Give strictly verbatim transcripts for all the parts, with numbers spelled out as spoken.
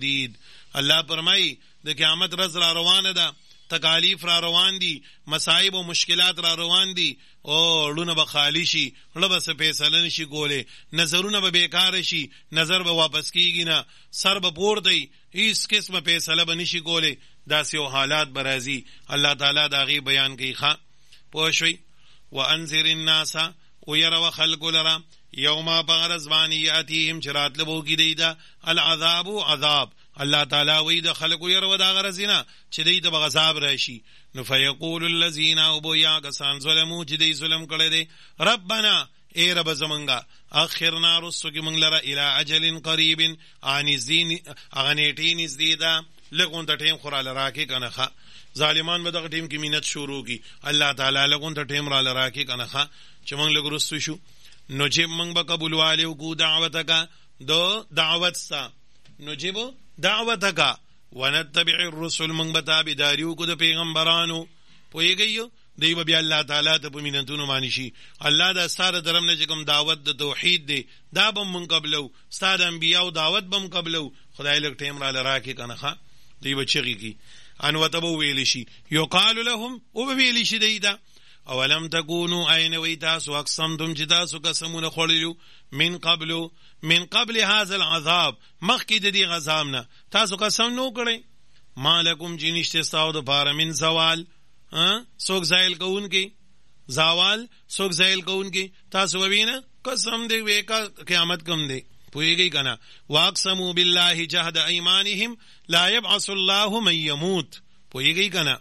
شدید. الله فرمایي د قیامت ورځ را روانه ده، تکالیف را روان دي، مصائب او مشکلات را روان دي، او لونه به خالی شي، لونه به فیصله نشي کولی، نظرونه به بیکار شي، نظر به واپس کیږي نه، سر به پورته، هیڅ قسمه فیصله به نشي کولی. داسې یو حالات به راځي. الله تعالی د هغې بیان کوي. ښه پوه شوئ. وانذر الناس ویروه خلکو لره یوما په غرض باندې یاتیهم چې راتله به وکړي دی ته العذاب عذاب. الله تعالی وی د خلکو یروه د هغه ورځې نه چې دی ته به عذاب راشي. نو فیقول الذین اوبو یا کسان ظلمو چې دی ظلم کړی دی ربنا ای رب زمونږه اخرنا رستو کې مونږ لره الی اجل قریب هغه نیټې نږدې ده لږ غونته ټیم خو راله راکړې که نه ښه. ظالمان به دغه ټیم کې مینت شروع کړي. الله تعالی لږ غونته ټیم راله راکړې که نه ښه چې مونږ لږ رستو شو. نو چې مونږ به قبولوالی وکړو دعوتکه د دعوت ستا نجیبو دعوتکا ونتبع الرسل من بتابداریو کو د پیغمبرانو پویږي دی به بیا الله تعالی ته په مینتونو باندې شي. الله دا ستاره درم نه چې کوم دعوت د توحید دی دا به من قبلو ستاره انبیاء دعوت به من قبلو خدای لک ټیم را لراکې کنه ښه دی به چغي کی ان وتبو ویل شي یقال لهم او به ویل شي دی دا اولم تکونو عین وی تاسو اقسمتم چې تاسو قسمونه خوړلو من قبلو من قبل هذا العذاب مخکې د دې عذاب نه تاسو قسم نو کړی مالکم چې نشته ستاسو د پاره من زوال څوک زایل کوونکی زوال څوک زایل کوونکی تاسو وینه قسم دې وکا قیامت کوم دی پوهیږئ کنه واقسموا بالله جهد ایمانهم لا یبعث الله من یموت پوهیږئ کنه.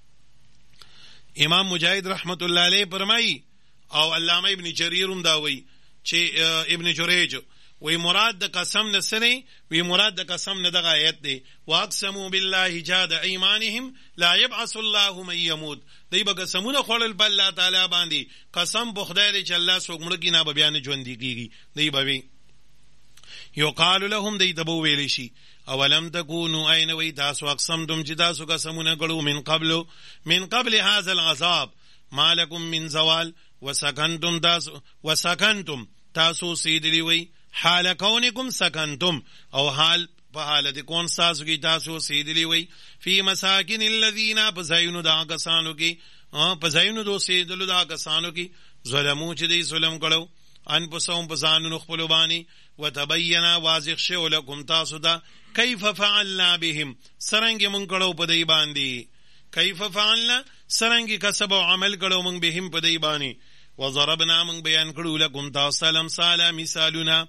امام مجاهد رحمت الله علیه فرمایي او علامه ابن جریر هم دا وایي چې ابن جریج وی مراد د قسم نه سره وی مراد د قسم نه دغه آیت دی واقسموا بالله جهد ایمانهم لا یبعث الله من یموت. دی به قسمونه خوړل په الله تعالی باندې قسم په خدای دی چې الله څوک مړ کی نه به بیان ژوند کیږي. دی به یقال لهم دی تبو ویل شي اولم تکونوا عین وی تاسو اقسمتم چې تاسو قسمونه کړو من قبل من قبل هذا العذاب ما لكم من زوال وسکنتم تاسو وسکنتم تاسو سیدلی وی حال کونکم سکنتم او حال په حالت کون ساسو کی تاسو سیدلی وی فی مساکن الذین پزایونو دا کسانو کی پزایونو دو سیدلو دا کسانو کی ظلمو چې دی ظلم کړو ان پسوم پسانو خپل باندې وتبینا واضح شو لكم تاسو دا کیف فعلنا بهم سرنګ مونږ کړو په دی باندې کیف فعلنا سرنګ کسب او عمل کړو مونږ بهم په دی باندې وضربنا من بیان کړو لکم تاسو مثال مثالنا.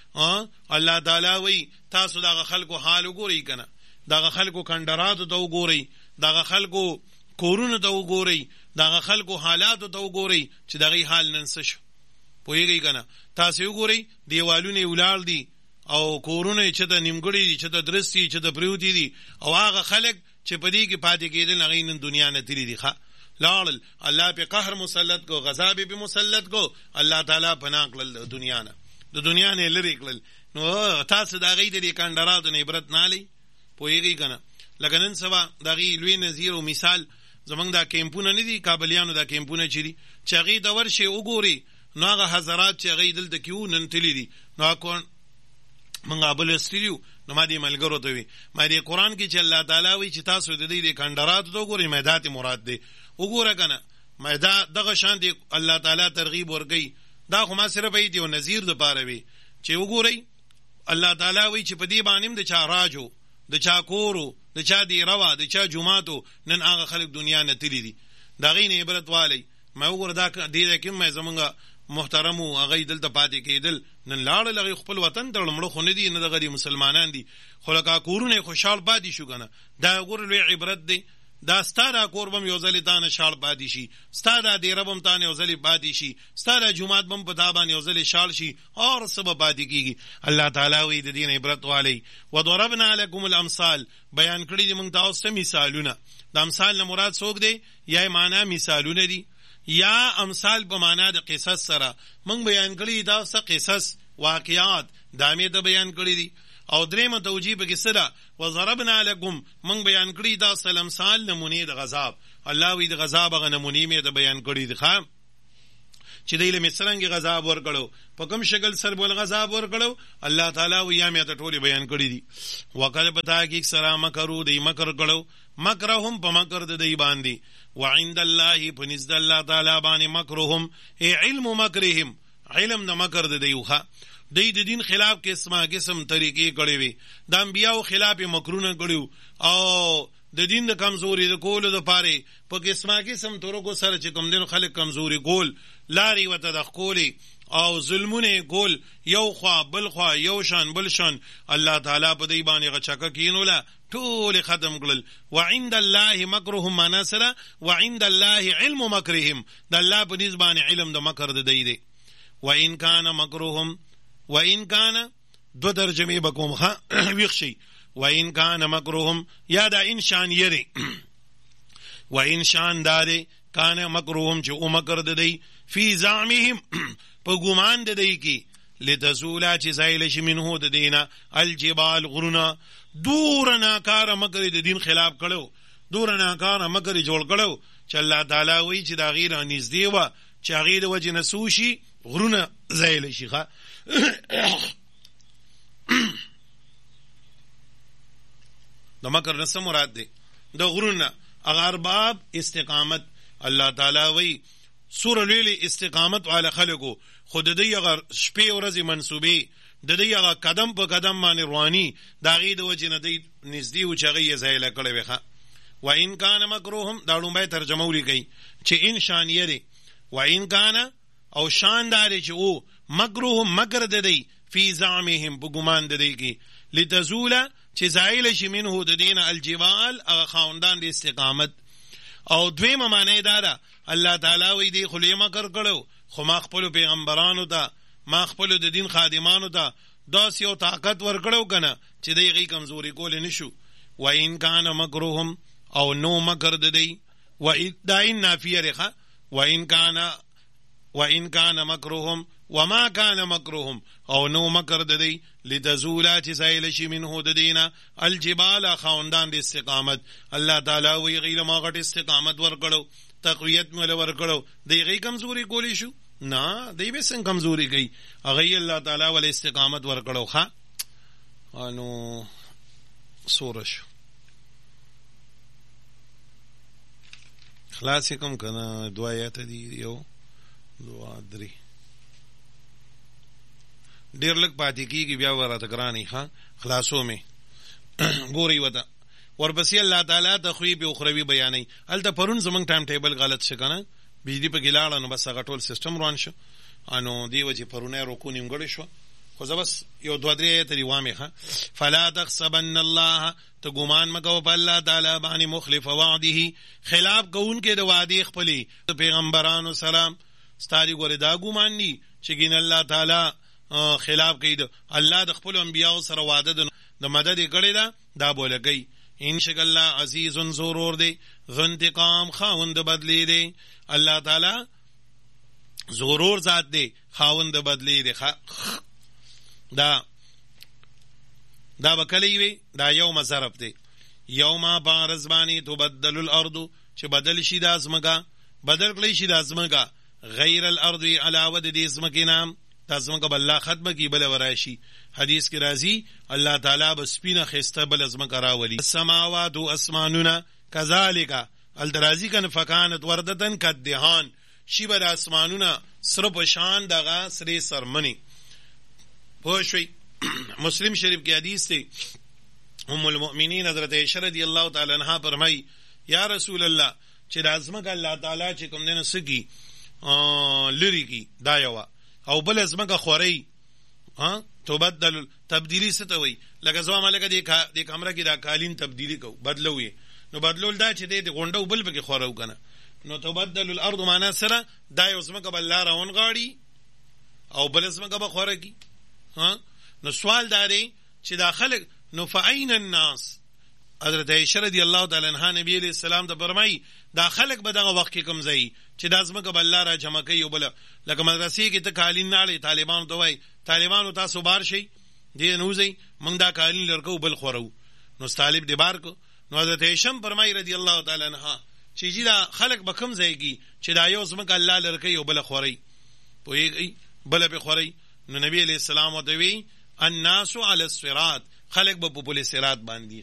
الله تعالی وی تاسو دغه خلکو حال وګورئ کنه دغه خلکو کندرات ته وګورئ دغه خلکو کورونه ته وګورئ دغه خلکو حالات ته وګورئ چې دغه حال نن څه شو پوهیږئ کنه. تاسو وګورئ دیوالونه ولال دي او کورونه چې د نیمګړي دي چې د درستی چې د پریوتی دي او هغه خلک چې په دې کې پاتې کېدل هغه نن دنیا نه تیری دي ښه لاړل الله په قهر مسلط کو غضب به مسلط کو الله تعالی پناه کړل دنیا نه د دنیا نه لری کړل. نو تاسو دا غي د کندراتو نه عبرت نه لې پوهیږئ کنه. لکه نن سبا دا غي لوی نظیر او مثال زمونږ دا کیمپونه نه دي کابلیانو دا کیمپونه چي دي چې هغه د ورشه وګوري نو هغه حضرات چې هغه دلته کیو نن تللی دي نو کو منګه ابل استریو نو ما دې ملګرو ته وي ما دې قران کې چې الله تعالی وی چې تاسو د دې کندراتو ته وګورئ میدات مراد دی وګوره کنه مېدا دغه شان دی الله تعالی ترغیب ورګي دا خو ما صرف ایدی او نذیر د پاره وی چې وګورئ الله تعالی وی چې په دې باندې د چا راجو د چا کورو د چا دی روا د چا جمعاتو نن هغه خلک دنیا نه تللی دي دا غي نه عبرت والی ما وګوره دا دې کې مې زمونږه محترمو هغه دلته پاتې کېدل نن لاړ لغه خپل وطن ته لمړو خو نه دي نه دغه مسلمانان دي خلکا کورونه خوشحال پاتې شو کنه دا وګوره لوی عبرت دی دا ستاره قربم یو ځل تانه شال پاتې شي ستاره دی ربم تانه یو ځل پاتې شي ستاره جمعات بم په تابان یو ځل شال شي اور سبب پاتې کیږي. الله تعالی وی د دین عبرت والی وضربنا لكم الامثال بیان کړی دي موږ تاسو مثالونه. د امثال نه مراد څوک دی یا معنا مثالونه دي یا امثال په معنا د قصص سره موږ بیان کړی دا څه قصص واقعات دامه د بیان کړی دي او درېمه توجیه به کې سره وضربنا لكم من بیان کړی دا سلام سال نمونه د غضب الله وی د غضب غ نمونه مې د بیان کړی دي خام چې دی له مصرنګ غذاب ورکړو په کوم شکل سر بول غذاب ورکړو الله تعالی ویا مې ته ټولي بیان کړی دي وکړه پتا کې سره مکرو دی مکر کړو مکرهم په مکر د دی باندې وعند الله پنځ د الله تعالی باندې مکرهم ای علم مکرهم علم د مکر د دیوخه دی د دین خلاف قسمه قسم طریقې کړې وي د انبیاو خلاف مکرونه کړیو او د دین د کمزوري د کولو د پاره په قسمه قسم طرقو سره چې کوم دین خلک کمزوري کول لاري وته د خولي او ظلمونه کول یو خوا بل خوا یو شان بل شان الله تعالی په دی باندې غچکه کینولا ټول ختم کړل وعند الله مکرهم مناسره وعند الله علم مکرهم د الله په نسبت باندې علم د مکر د دی دی وان کان مکرهم وان کان دو ترجمه بکوم ها ویخشي وان کان مکرهم یا دا ان شان یری وان شان داري کان مکرهم چې او مکر د دی فی زعمهم په ګمان د دی کی لتزولا چې زایل شي منه د دینه الجبال غرنا دور ناکار مکر د دین خلاف کړو دور ناکار مکر جوړ کړو چې الله تعالی وی چې دا غیر نږدې و چې غیر وجه نسوشي غرونه زایل شي ښا د مکر نه مراد دی د غرونه اگر باب استقامت الله تعالی وی سور لیل استقامت علی خلقو خود دی اگر شپې ورځې منسوبې د دې هغه قدم په قدم باندې رواني دا غي د وجه نه دی نږدې او چغې زایل کړي وخه و ان کان مکروهم دا لومبه ترجمه ولیکي چې ان شان یری و ان کان او شاندار چې او مکروهم مگر د دی فی زعمهم بګمان د دی کی لتزولا چې زایل شي منه د دین الجبال او خوندان د استقامت او دویمه معنی دا ده الله تعالی وی دی خلی مکر کړو خو ما خپل پیغمبرانو ته ما خپل د دین خادمانو ته داس یو طاقت ورکړو کنه چې دی غي کمزوري کول نشو و ان کان مکرهم او نو مکر د دی و داین نافیه رخه و ان کان و ان کان مکرهم وما کان مکرهم او نو مکر د دی لتزولا چې زایل شي منه د دینه الجبال خوندان د استقامت الله تعالی وی غیر ما غټ استقامت ورکړو تقویت مل ورکړو دی غي کمزوري کولی شو نه دی به څنګه کمزوري گئی هغه الله تعالی ول استقامت ورکړو ښا انو سورش خلاص کوم کنه دعایات دی یو دعا دري ډیر لک پاتې کیږي بیا ورته ګرانی ښا خلاصو می ګوري ودا ورپسې الله تعالی تخویب اخروی بیانې الته پرون زمنګ ټایم ټیبل غلط شو کنه بجلی په ګلاړه نو بس هغه ټول سیستم روان شو انو دی وجه پرونه رکو نیمګړی شو خو زبس یو دوه درې تری وامه ښه فلا تحسبن الله ته ګمان مکو په الله تعالی باندې مخلف وعده خلاف کوون کې د وعده خپلې پیغمبرانو سلام ستاري ګوره دا ګمان ني چې ګین الله تعالی خلاف کوي الله د خپل انبیاء سره وعده د مدد کړي دا دا بولګي ان شاء الله عزیز ضرور دی ذو انتقام خاوند بدلی دی الله تعالی ضرور ذات دی خاوند بدلی دی دا دا بکلی وی دا یوم ظرف دی یوم بارزبانی تبدل الارض چې بدل شي د ازمګه بدل کړی شي د ازمګه غیر الارض علاوه د دې ازمګه نام تاسمګه بل ختمه کی بل ورایشي حدیث کې راځي الله تعالی بس پینه خسته بل ازمګه راولي السماوات اسماننا كذلك الدرازی کن فکانت وردتن کدهان شی بر اسمانونه سر په شان دغه سری سرمنی پوښوي مسلم شریف کې حدیث دی ام المؤمنین حضرت عائشہ رضی الله تعالی عنها فرمای یا رسول الله چې د ازمګه الله تعالی چې کوم دنه سګي لری کی دا یو او بل ازمګه خوري ها تبدل تبدیلی ستوي لکه زما ملګری د د کمره کې دا قالین تبدیلی کو بدلوي نو بدلول دا چې د غونډو بل بګي خورو کنه نو تبدل الارض معنا سره دا یو ازمګه بل راون غاړي او بل ازمګه به خوره کی ها نو سوال داري چې داخله نو فاین الناس حضرت عائشہ رضی الله تعالی عنها نبی علیہ السلام ته فرمایي دا خلق به دغه وخت کې کم ځای چې د ازمکه بل را جمع کوي بل لکه مدرسې کې ته قالین نه طالبان ته وای طالبانو تاسو بار شي دی نوځي موږ دا قالین لرکو بل خورو نو طالب دی بار کو نو حضرت عائشہ فرمایي رضی الله تعالی عنها چې دا خلق به کم ځایږي چې دا یو ازمکه الله لرکي بل خوري پوهیږئ بله پې خورئ. نو نبی علیه السلام ورته وی الناس علی الصراط، خلک به په پل صراط باندې